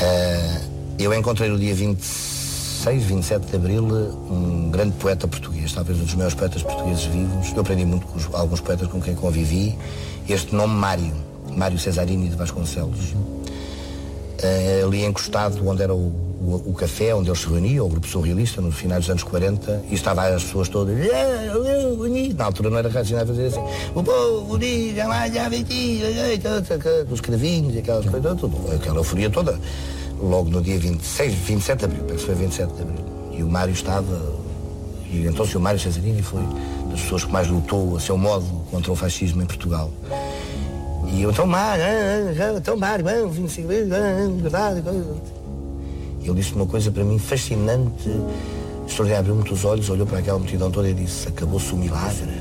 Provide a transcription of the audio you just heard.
Eu encontrei no dia 26, 27 de Abril um grande poeta português, talvez um dos maiores poetas portugueses vivos. Eu aprendi muito com alguns poetas com quem convivi. Este nome Mário Cesarini de Vasconcelos. Ali encostado onde era o café, onde eles se reuniam, o grupo surrealista, no final dos anos 40, e estava as pessoas todas, na altura não era racional fazer assim, o povo unido, os escravinhos e aquelas coisas, tudo, aquela euforia toda, logo no dia 27 de Abril, penso que foi 27 de Abril, e o Mário estava, e então o Mário Cesarini foi das pessoas que mais lutou a seu modo contra o fascismo em Portugal. E eu, então Mário, vamos, 25 verdade, ele disse uma coisa para mim fascinante, extraordinário, abriu muito os olhos, olhou para aquela multidão toda e disse: acabou-se o milagre.